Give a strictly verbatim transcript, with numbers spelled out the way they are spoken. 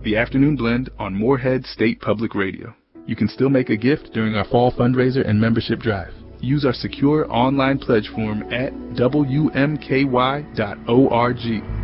The Afternoon Blend on Moorhead State Public Radio. You can still make a gift during our fall fundraiser and membership drive. Use our secure online pledge form at W M K Y dot org.